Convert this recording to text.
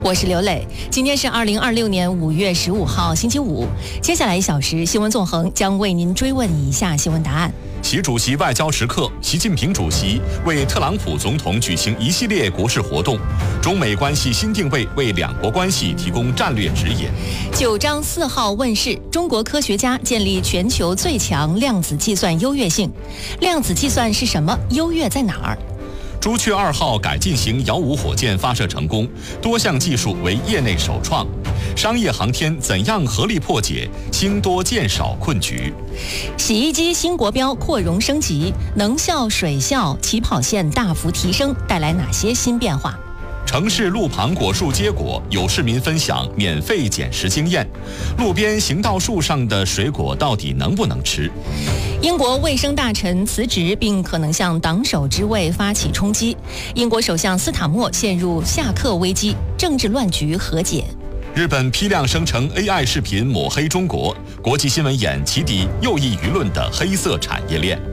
我是刘磊，今天是2026年5月15号星期五。接下来1小时，新闻纵横将为您追问以下新闻答案： 习主席外交时刻，习近平主席为特朗普总统举行一系列国事活动，中美关系新定位为两国关系提供战略指引。 9章4号问世，中国科学家建立全球最强量子计算优越性。量子计算是什么？优越在哪儿？ 朱雀2号改进型遥五火箭发射成功，多项技术为业内首创。商业航天怎样合力破解星多箭少困局？ 洗衣机新国标扩容升级，能效、水效、起跑线大幅提升，带来哪些新变化？ 城市路旁果树结果，有市民分享免费捡拾经验。路边行道树上的水果到底能不能吃？ 英国卫生大臣辞职，并可能向党首之位发起冲击。英国首相斯塔默陷入下课危机，政治乱局和解。 日本批量生成 AI 视频抹黑中国，国际新闻眼起底右翼舆论的黑色产业链。